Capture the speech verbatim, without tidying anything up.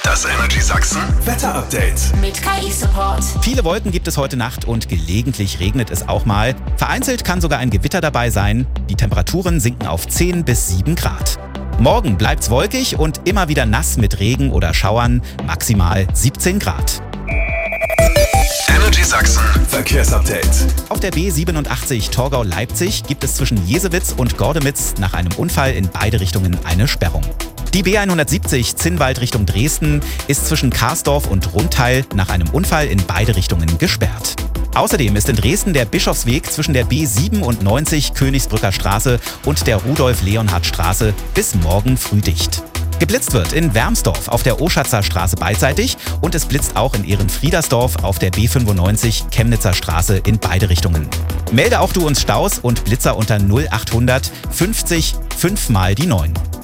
Das Energy Sachsen Wetter Update mit K I-Support. Viele Wolken gibt es heute Nacht und gelegentlich regnet es auch mal. Vereinzelt kann sogar ein Gewitter dabei sein. Die Temperaturen sinken auf zehn bis sieben Grad. Morgen bleibt's wolkig und immer wieder nass mit Regen oder Schauern, maximal siebzehn Grad. Energy Sachsen Verkehrsupdate. Auf der B siebenundachtzig Torgau-Leipzig gibt es zwischen Jesewitz und Gordemitz nach einem Unfall in beide Richtungen eine Sperrung. Die B hundertsiebzig Zinnwald Richtung Dresden ist zwischen Karsdorf und Rundteil nach einem Unfall in beide Richtungen gesperrt. Außerdem ist in Dresden der Bischofsweg zwischen der B siebenundneunzig Königsbrücker Straße und der Rudolf-Leonhard-Straße bis morgen früh dicht. Geblitzt wird in Wermsdorf auf der Oschatzer Straße beidseitig und es blitzt auch in Ehrenfriedersdorf auf der B fünfundneunzig Chemnitzer Straße in beide Richtungen. Melde auch du uns Staus und Blitzer unter null achthundert fünfzig fünf mal die neun.